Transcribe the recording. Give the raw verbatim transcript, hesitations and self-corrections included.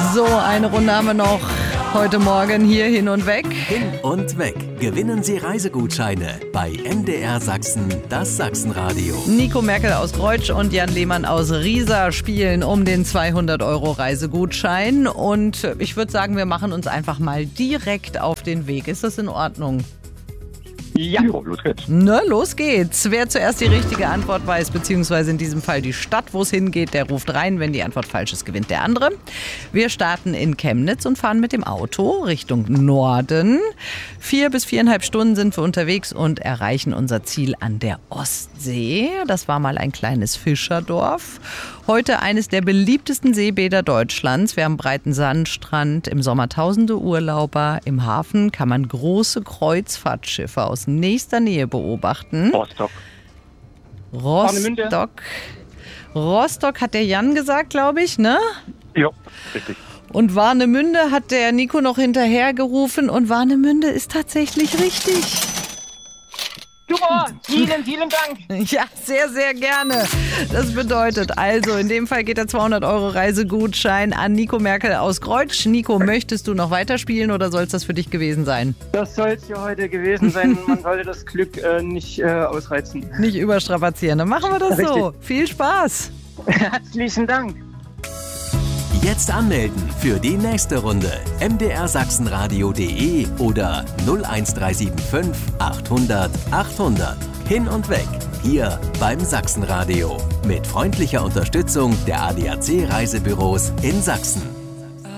So, eine Runde haben wir noch heute Morgen hier hin und weg. Hin und weg. Gewinnen Sie Reisegutscheine bei M D R Sachsen, das Sachsenradio. Nico Merkel aus Greutsch und Jan Lehmann aus Riesa spielen um den zweihundert Euro Reisegutschein. Und ich würde sagen, wir machen uns einfach mal direkt auf den Weg. Ist das in Ordnung? Ja, los geht's. Ne, los geht's. Wer zuerst die richtige Antwort weiß, beziehungsweise in diesem Fall die Stadt, wo es hingeht, der ruft rein. Wenn die Antwort falsch ist, gewinnt der andere. Wir starten in Chemnitz und fahren mit dem Auto Richtung Norden. Vier bis viereinhalb Stunden sind wir unterwegs und erreichen unser Ziel an der Ostsee. Das war mal ein kleines Fischerdorf. Heute eines der beliebtesten Seebäder Deutschlands. Wir haben breiten Sandstrand, im Sommer tausende Urlauber. Im Hafen kann man große Kreuzfahrtschiffe aus nächster Nähe beobachten. Rostock. Rostock. Rostock hat der Jan gesagt, glaube ich, ne? Ja, richtig. Und Warnemünde hat der Nico noch hinterhergerufen und Warnemünde ist tatsächlich richtig. Super, vielen, vielen Dank. Ja, sehr, sehr gerne. Das bedeutet also, in dem Fall geht der zweihundert Euro Reisegutschein an Nico Merkel aus Greutsch. Nico, möchtest du noch weiterspielen oder soll es das für dich gewesen sein? Das soll es ja heute gewesen sein. Man sollte das Glück äh, nicht äh, ausreizen. Nicht überstrapazieren. Dann machen wir das Richtig. so. Viel Spaß. Herzlichen Dank. Jetzt anmelden für die nächste Runde. M D R Sachsenradio punkt de oder null eins drei sieben fünf achthundert achthundert. Hin und weg. Hier beim Sachsenradio. Mit freundlicher Unterstützung der A D A C Reisebüros in Sachsen.